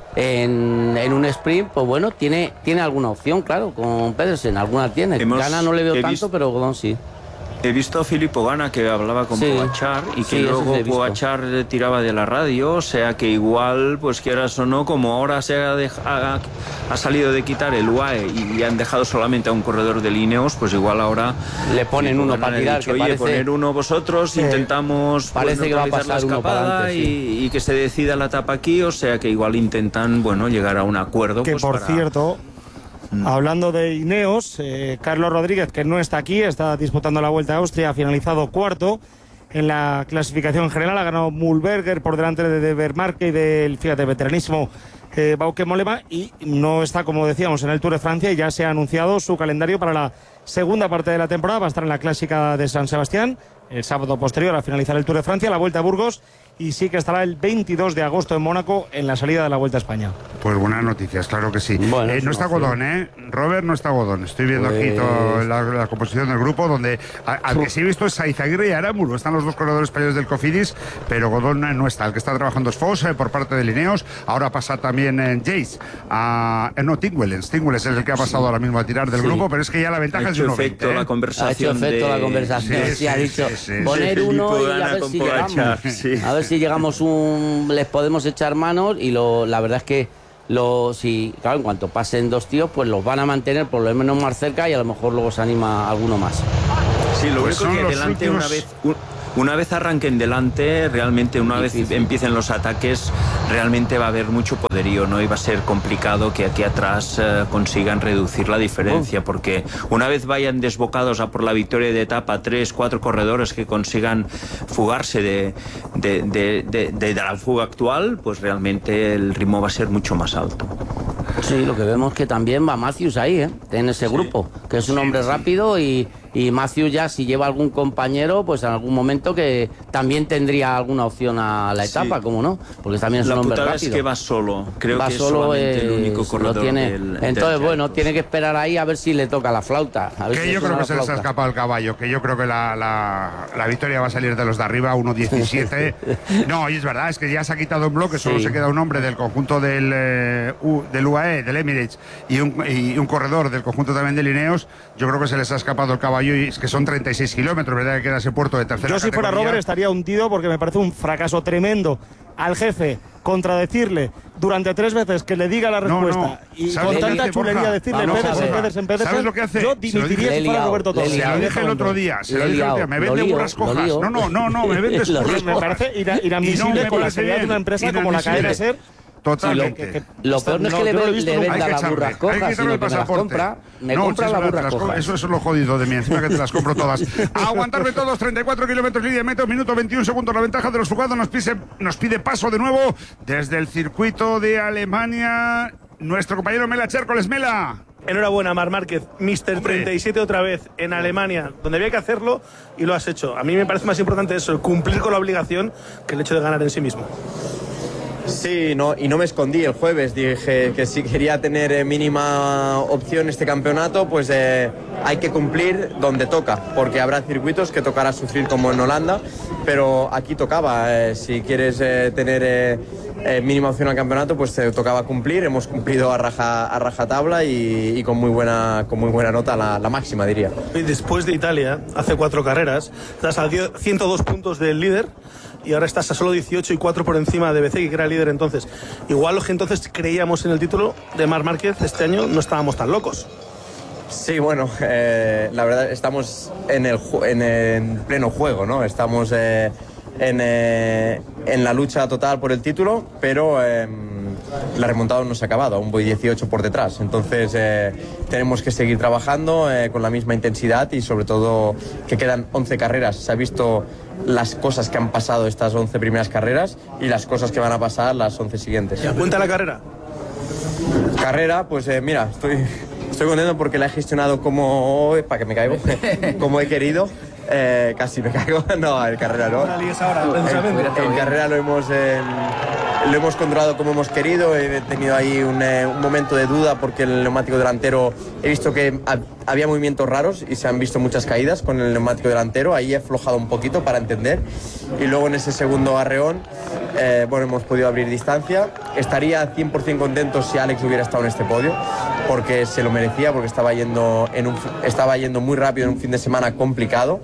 En, en un sprint, pues bueno, tiene, tiene alguna opción, claro, con Pedersen, alguna tiene. Hemos, Ganna no le veo tanto, visto, pero Godón sí. He visto a Filippo Ganna que hablaba con sí, Pogačar y que sí, luego Pogačar tiraba de la radio, o sea que igual, pues quieras o no, como ahora se ha, de, ha, ha salido de quitar el U A E y, y han dejado solamente a un corredor de Ineos, pues igual ahora le ponen uno para tirar. Dicho, que Oye, parece, poner uno vosotros, eh, intentamos parece pues, que va a pasar la uno para adelante, y, sí. y que se decida la etapa aquí, o sea que igual intentan, bueno, llegar a un acuerdo. Que pues, por para... cierto, hablando de Ineos, eh, Carlos Rodríguez, que no está aquí, está disputando la Vuelta a Austria, ha finalizado cuarto en la clasificación general, ha ganado Mühlberger por delante de, de Vermarque y del, fíjate, veteranísimo eh, Bauke Mollema, y no está, como decíamos, en el Tour de Francia, y ya se ha anunciado su calendario para la segunda parte de la temporada. Va a estar en la Clásica de San Sebastián el sábado posterior a finalizar el Tour de Francia, la Vuelta a Burgos, y sí que estará el veintidós de agosto en Mónaco en la salida de la Vuelta a España. Pues buenas noticias, claro que sí. Bueno, eh, no está Godón, ¿eh? Robert no está Godón. Estoy viendo pues... aquí toda la, la composición del grupo, donde a, al que sí he visto es Aizaguirre y Aramuro. Están los dos corredores españoles del Cofidis, pero Godón no está. El que está trabajando es Foss eh, por parte de Lineos. Ahora pasa también en eh, Jace. A, eh, no, Tingwellens. Tingwellens es el que ha pasado sí. ahora mismo a tirar del sí. grupo, pero es que ya la ventaja ha es de uno efecto, veinte. ¿eh? La conversación ha hecho efecto de... la conversación. Sí, sí, sí, ha dicho, sí, sí, poner sí, uno y a ver si llegamos. Sí. A ver si llegamos un... Les podemos echar manos y lo, la verdad es que Lo, si, claro, en cuanto pasen dos tíos, pues los van a mantener por lo menos más cerca y a lo mejor luego se anima alguno más. Sí, lo pues único que delante últimos... una vez... Un... Una vez arranquen delante, realmente una vez empiecen los ataques, realmente va a haber mucho poderío, ¿no? Y va a ser complicado que aquí atrás eh, consigan reducir la diferencia, porque una vez vayan desbocados a por la victoria de etapa, tres, cuatro corredores que consigan fugarse de, de, de, de, de, de la fuga actual, pues realmente el ritmo va a ser mucho más alto. Sí, lo que vemos que también va Matthews ahí, ¿eh? En ese sí. grupo, que es un sí, hombre sí. rápido y... Y Matthews ya, si lleva algún compañero, pues en algún momento que también tendría alguna opción a la etapa, sí. como no, porque también es la un hombre rápido. La putada es que va solo, creo va que solo es solamente es, el único corredor tiene, del, Entonces, del bueno, tiene que esperar ahí a ver si le toca la flauta. A ver que si yo creo que se flauta. les ha escapado el caballo, que yo creo que la, la, la victoria va a salir de los de arriba, uno diecisiete. No, y es verdad, es que ya se ha quitado un bloque, solo sí. se queda un hombre del conjunto del, eh, U, del U A E, del Emirates, y un, y un corredor del conjunto también de Lineos. Yo creo que se les ha escapado el caballo y es que son treinta y seis kilómetros, ¿verdad? Que queda ese puerto de tercera Yo si categoría. fuera Robert estaría hundido porque me parece un fracaso tremendo al jefe contradecirle durante tres veces que le diga la respuesta no, no. y con tanta dice, chulería Borja? decirle Pedersen, Pedersen, Pedersen. ¿Sabes lo que hace? Yo dimitiría si fuera Roberto Torres. Se lo dije el otro día, se lo dije el otro día, me vende burras cojas. No, no, no, no, me vendes burras cojas. Me parece inadmisible no con la seguridad de una empresa como la cadena SER. Totalmente. Sí, lo, que, que, lo peor no es que no, le, le, le venda las burras cojas, sino que me las compra, me no, compra las burras cojas. Eso es lo jodido de mí, encima que te las compro todas. A aguantarme todos, treinta y cuatro kilómetros lidia de metro, minuto veintiún segundos. La ventaja de los fugados nos pide, nos pide paso de nuevo desde el circuito de Alemania. Nuestro compañero Mela Chércoles. Mela. Enhorabuena, Marc Márquez, míster treinta y siete otra vez en Alemania, donde había que hacerlo y lo has hecho. A mí me parece más importante eso, el cumplir con la obligación, que el hecho de ganar en sí mismo. Sí, no, y no me escondí el jueves, dije que si quería tener eh, mínima opción este campeonato, pues eh, hay que cumplir donde toca, porque habrá circuitos que tocará sufrir como en Holanda, pero aquí tocaba, eh, si quieres eh, tener eh, eh, mínima opción al campeonato, pues te tocaba cumplir, hemos cumplido a raja, a rajatabla y, y con muy buena, con muy buena nota, la, la máxima diría. Y después de Italia, hace cuatro carreras, estás a ciento dos puntos del líder, y ahora estás a solo dieciocho y cuatro por encima de Bezzecchi, que era líder entonces. Igual los que entonces creíamos en el título de Marc Márquez este año no estábamos tan locos. Sí, bueno, eh, la verdad estamos en el en, en pleno juego, ¿no? Estamos eh, en, eh, en la lucha total por el título, pero eh, la remontada no se ha acabado, aún voy dieciocho por detrás. Entonces eh, tenemos que seguir trabajando eh, con la misma intensidad y sobre todo que quedan once carreras. Se ha visto las cosas que han pasado estas once primeras carreras y las cosas que van a pasar las once siguientes. ¿Y cuenta la carrera? Carrera, pues eh, mira, estoy, estoy contento porque la he gestionado como... para que me caigo, como he querido. Eh, casi me caigo. No, en carrera no. En, en carrera lo hemos... Eh, Lo hemos controlado como hemos querido, he tenido ahí un, eh, un momento de duda porque el neumático delantero, he visto que ha, había movimientos raros y se han visto muchas caídas con el neumático delantero, ahí he aflojado un poquito para entender y luego en ese segundo arreón, eh, bueno, hemos podido abrir distancia. Estaría cien por ciento contento si Alex hubiera estado en este podio porque se lo merecía, porque estaba yendo, en un, estaba yendo muy rápido en un fin de semana complicado.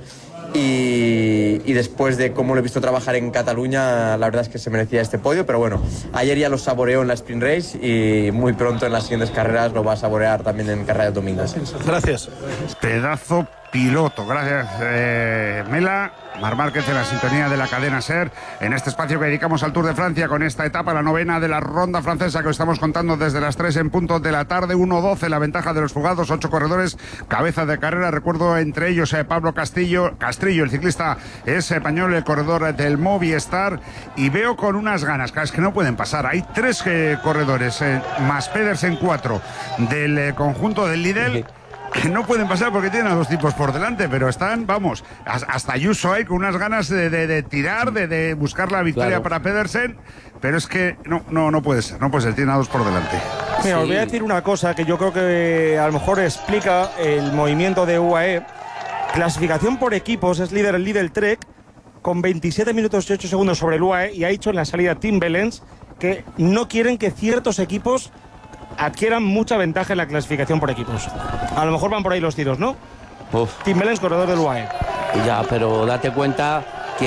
Y, y después de cómo lo he visto trabajar en Cataluña, la verdad es que se merecía este podio, pero bueno, ayer ya lo saboreó en la Sprint Race y muy pronto en las siguientes carreras lo va a saborear también en carrera de domingo. Gracias. Pedazo piloto, gracias eh, Mela. Marc Márquez en la sintonía de la cadena SER en este espacio que dedicamos al Tour de Francia con esta etapa, la novena de la ronda francesa que os estamos contando desde las tres en punto de la tarde. Uno doce la ventaja de los fugados, ocho corredores, cabeza de carrera, recuerdo entre ellos eh, Pablo Castillo, Castrillo, el ciclista es español, el corredor del Movistar, y veo con unas ganas, es que no pueden pasar, hay tres eh, corredores, eh, más Pedersen cuatro del eh, conjunto del Lidl. que no pueden pasar porque tienen a dos tipos por delante, pero están, vamos, hasta Ayuso hay con unas ganas de, de, de tirar, de, de buscar la victoria claro. para Pedersen, pero es que no, no, no puede ser, no puede ser, tiene a dos por delante. Mira, sí. os voy a decir una cosa que yo creo que a lo mejor explica el movimiento de U A E. Clasificación por equipos, es líder el Lidl Trek con veintisiete minutos y ocho segundos sobre el U A E, y ha dicho en la salida Tim Bellens que no quieren que ciertos equipos adquieran mucha ventaja en la clasificación por equipos. A lo mejor van por ahí los tiros, ¿no? Uf. Tim Bellens, corredor del U A E. Ya, pero date cuenta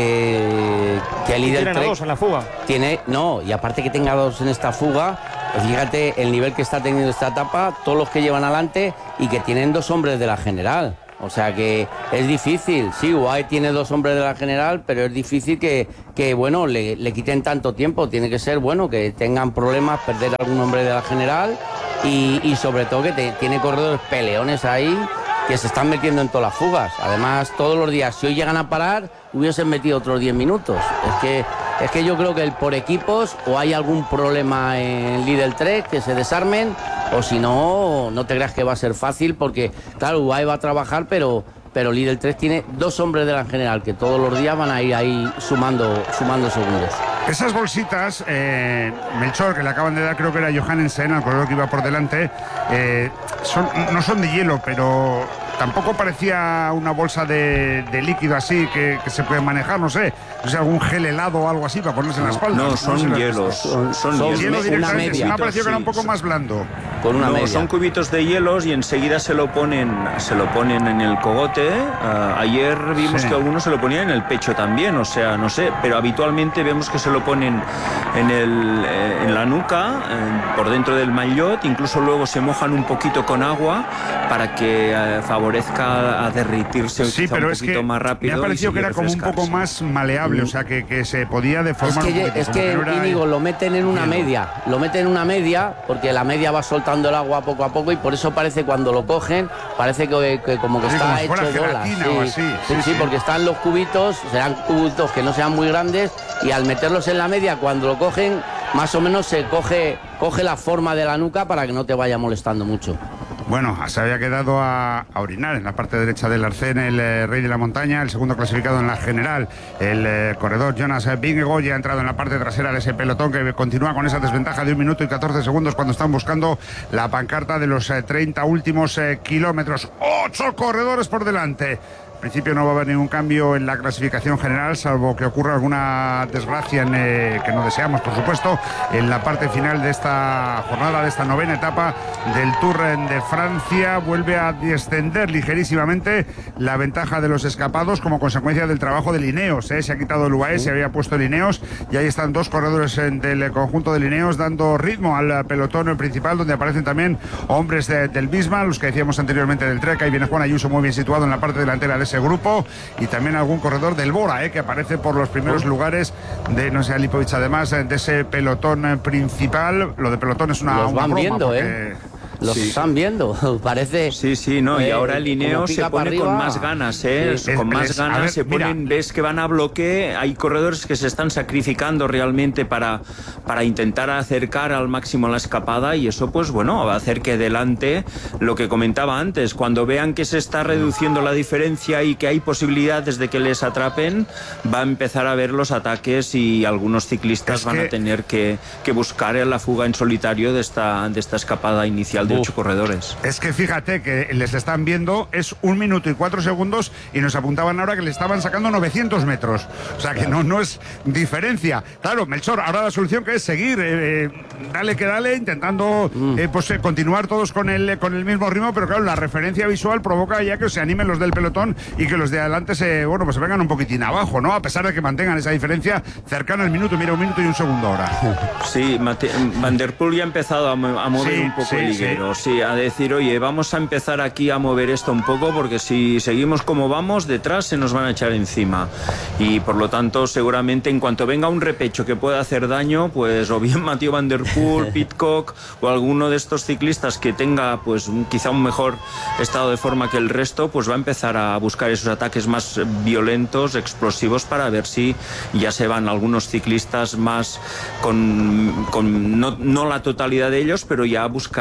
que, que el líder tiene dos en la fuga. Tiene, no, y aparte que tenga dos en esta fuga, pues fíjate el nivel que está teniendo esta etapa, todos los que llevan adelante y que tienen dos hombres de la general. O sea que es difícil, sí, U A E tiene dos hombres de la general, pero es difícil que, que bueno, le, le quiten tanto tiempo. Tiene que ser, bueno, que tengan problemas, perder algún hombre de la general y, y sobre todo que te, tiene corredores peleones ahí que se están metiendo en todas las fugas. Además, todos los días, si hoy llegan a parar, hubiesen metido otros diez minutos. Es que, es que yo creo que el por equipos o hay algún problema en Lidl Trek que se desarmen, o si no, no te creas que va a ser fácil porque, claro, U A E va a trabajar, pero, pero Lidl Trek tiene dos hombres de la general que todos los días van a ir ahí sumando, sumando segundos. Esas bolsitas, eh, Melchor, que le acaban de dar, creo que era Johannesen, al corredor que iba por delante, eh, son, no son de hielo, pero tampoco parecía una bolsa de, de líquido así que, que se puede manejar, no sé, no sé, algún gel helado o algo así para ponerse en la espalda. No, son no hielos, son, son, son hielo directamente. media. Me ha parecido que era un poco sí, más blando. Con una no, media. Son cubitos de hielos y enseguida se lo ponen, se lo ponen en el cogote. Uh, ayer vimos sí. que algunos se lo ponían en el pecho también, o sea, no sé, pero habitualmente vemos que se lo ponen en, el, eh, en la nuca, eh, por dentro del maillot, incluso luego se mojan un poquito con agua para que eh, favorezca a derritirse sí, pero un es poquito que más rápido. Me ha parecido que era como un poco más maleable, mm. o sea, que, que se podía deformar es que, un poquito. Es que, que Íñigo, lo meten en una hielo. media, lo meten en una media, porque la media va soltando el agua poco a poco y por eso parece cuando lo cogen, parece que, que como que sí, está como hecho bola. Sí, o así. Sí, sí, sí, sí, porque están los cubitos, serán cubitos que no sean muy grandes y al meterlos en la media, cuando lo cogen, más o menos se coge, coge la forma de la nuca para que no te vaya molestando mucho. Bueno, se había quedado a, a orinar en la parte derecha del arcén el eh, Rey de la Montaña, el segundo clasificado en la general, el eh, corredor Jonas Vingegaard, ya ha entrado en la parte trasera de ese pelotón que continúa con esa desventaja de un minuto y catorce segundos cuando están buscando la pancarta de los eh, treinta últimos eh, kilómetros. ¡Ocho corredores por delante! En principio no va a haber ningún cambio en la clasificación general, salvo que ocurra alguna desgracia en, eh, que no deseamos, por supuesto, en la parte final de esta jornada, de esta novena etapa del Tour de Francia. Vuelve a descender ligerísimamente la ventaja de los escapados como consecuencia del trabajo de Ineos. ¿eh? Se ha quitado el U A E, se había puesto el Ineos y ahí están dos corredores del conjunto del Ineos dando ritmo al pelotón principal, donde aparecen también hombres de, del Bisma, los que decíamos anteriormente del Trek. Ahí viene Juan Ayuso muy bien situado en la parte delantera de ese grupo y también algún corredor del Bora eh, que aparece por los primeros lugares de, no sé, Alipovich, además de ese pelotón principal. Lo de pelotón es una, los una van broma viendo, porque... ¿eh? Los sí. están viendo, parece. Sí, sí, no, eh, y ahora el Ineos se pone con más ganas, ¿eh? Sí. Con más es, ganas ver, se ponen, mira. ves que van a bloque, hay corredores que se están sacrificando realmente para, para intentar acercar al máximo la escapada y eso, pues bueno, va a hacer que delante, lo que comentaba antes, cuando vean que se está reduciendo la diferencia y que hay posibilidades de que les atrapen, va a empezar a ver los ataques y algunos ciclistas es van que... a tener que, que buscar la fuga en solitario de esta, de esta escapada inicial de Uf. ocho corredores. Es que fíjate que les están viendo, es un minuto y cuatro segundos y nos apuntaban ahora que le estaban sacando novecientos metros. O sea que claro. no, no es diferencia. Claro, Melchor, ahora la solución que es seguir, eh, dale que dale, intentando mm. eh, pues, eh, continuar todos con el, con el mismo ritmo, pero claro, la referencia visual provoca ya que se animen los del pelotón y que los de adelante se, bueno, pues se vengan un poquitín abajo, ¿no? A pesar de que mantengan esa diferencia cercana al minuto, mira, un minuto y un segundo ahora. Sí, Mate Van der Poel ya ha empezado a, a mover sí, un poco sí, el liguero. Sí. sí, a decir, oye, vamos a empezar aquí a mover esto un poco porque si seguimos como vamos, detrás se nos van a echar encima. Y por lo tanto, seguramente en cuanto venga un repecho que pueda hacer daño, pues o bien Mathieu Van der Poel, Pidcock o alguno de estos ciclistas que tenga pues un, quizá un mejor estado de forma que el resto, pues va a empezar a buscar esos ataques más violentos, explosivos, para ver si ya se van algunos ciclistas más con, con no, no la totalidad de ellos, pero ya a buscar ir a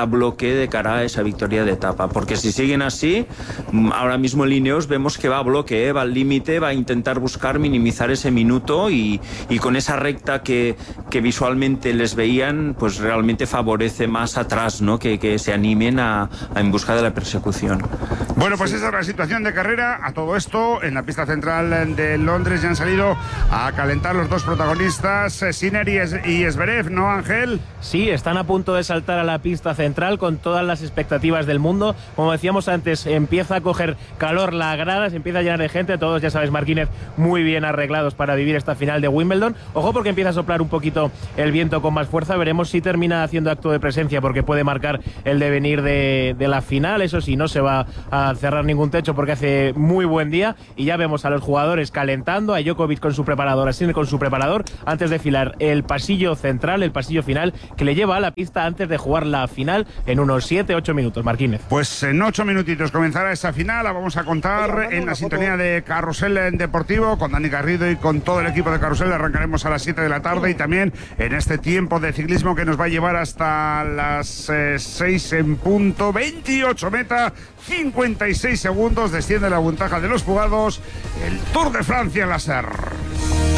da bloque de cara a esa victoria de etapa, porque si siguen así, ahora mismo en Ineos vemos que va a bloque, ¿eh? Va al límite, va a intentar buscar minimizar ese minuto y, y con esa recta que, que visualmente les veían, pues realmente favorece más atrás, ¿no? Que, que se animen a, a en busca de la persecución. Bueno, pues esa es la situación de carrera. A todo esto, en la pista central de Londres ya han salido a calentar los dos protagonistas, Sinner y Zverev, ¿no, Ángel? Sí, están a punto de saltar a la pista central con todas las expectativas del mundo. Como decíamos antes, empieza a coger calor la grada, se empieza a llenar de gente. Todos, ya sabes, Marquínez, muy bien arreglados para vivir esta final de Wimbledon. Ojo, porque empieza a soplar un poquito el viento con más fuerza. Veremos si termina haciendo acto de presencia, porque puede marcar el devenir de, de la final. Eso sí, no se va a cerrar ningún techo porque hace muy buen día. Y ya vemos a los jugadores calentando, a Djokovic con su preparador, a Sinner con su preparador, antes de filar el pasillo central, el pasillo final, que le lleva a la pista antes de jugar la final en unos siete ocho minutos, Marquínez. Pues en ocho minutitos comenzará esa final. La vamos a contar en la sintonía de Carrusel en Deportivo con Dani Garrido y con todo el equipo de Carrusel. Arrancaremos a las siete de la tarde y también en este tiempo de ciclismo que nos va a llevar hasta las eh, seis en punto. veintiocho meta, cincuenta y seis segundos, desciende la ventaja de los jugados. El Tour de Francia en la S E R.